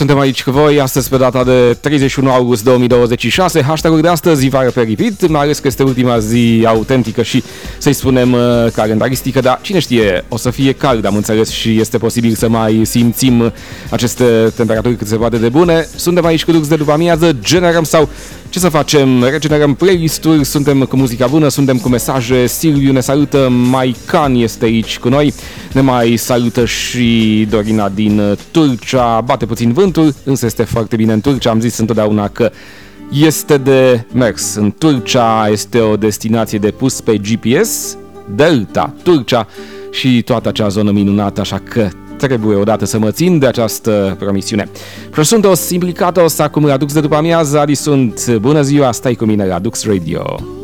Suntem aici cu voi astăzi pe data de 31 august 2026. Hashtag-ul de astăzi, vară pe repeat, mai ales că este ultima zi autentică și, să-i spunem, calendaristică, dar cine știe, o să fie cald, am înțeles, și este posibil să mai simțim aceste temperaturi cât se poate de bune. Suntem aici cu Lux de după amiază, generăm sau ce să facem? Regenerăm playlist-uri, suntem cu muzica bună, suntem cu mesaje, Silviu ne salută, Maican este aici cu noi, ne mai salută și Dorina din Turcia, bate puțin vântul, însă este foarte bine în Turcia, am zis întotdeauna că este de mers în Turcia, este o destinație de pus pe GPS, Delta, Turcia și toată acea zonă minunată, așa că trebuie odată să mă țin de această promisiune. Prosuntos implicatos, acum la Dux de după amiază, Adi sunt, bună ziua, stai cu mine la Dux Radio.